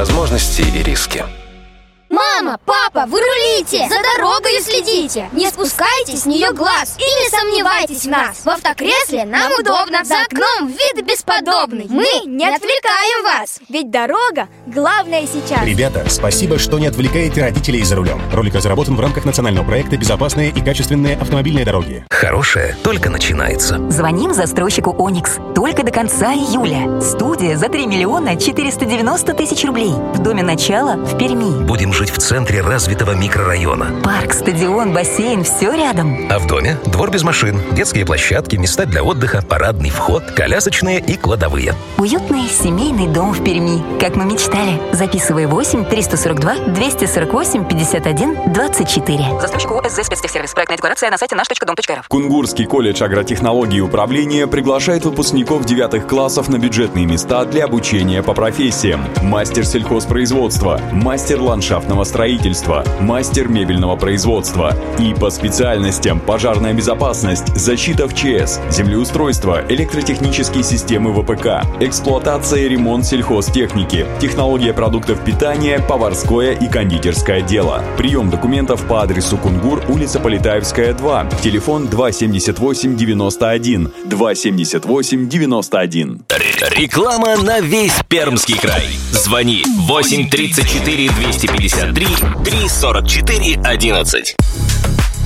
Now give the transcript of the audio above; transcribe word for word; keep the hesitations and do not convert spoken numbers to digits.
Возможности и риски. Мама, папа, вы рулите! За дорогой следите! Не спускайте с нее глаз и не сомневайтесь в нас! В автокресле нам удобно, за окном вид бесподобный. Мы не отвлекаем вас, ведь дорога главное сейчас. Ребята, спасибо, что не отвлекаете родителей за рулем. Ролик разработан в рамках национального проекта «Безопасные и качественные автомобильные дороги». Хорошее только начинается. Звоним застройщику «Оникс». Только до конца июля. Студия за три миллиона четыреста девяносто тысяч рублей. В доме «Начало» в Перми. Будем жить в центре развитого микрорайона. Парк, стадион, бассейн, все рядом. А в доме двор без машин, детские площадки, места для отдыха, парадный вход, колясочные и кладовые. Уютный семейный дом в Перми, как мы мечтали. Записывай восемь триста сорок два двести сорок восемь пятьдесят один двадцать четыре. Застройщик ОСЗ «Спецтехсервис». Проектная декларация на сайте наш точка дом точка эр эф. Кунгурский колледж агротехнологии и управления приглашает выпускников девятых классов на бюджетные места для обучения по профессиям: мастер сельхозпроизводства, мастер ландшафтного строительства, мастер мебельного производства. И по специальностям: пожарная безопасность, защита в ЧС, землеустройство, электротехнические системы ВПК, эксплуатация и ремонт сельхозтехники, технология продуктов питания, поварское и кондитерское дело. Прием документов по адресу Кунгур, улица Полетаевская, два, телефон два семьдесят восемь девяносто один, два семьдесят восемь девяносто один. Реклама на весь Пермский край. Звони восемь тридцать четыре двести пятьдесят три три сорок четыре одиннадцать.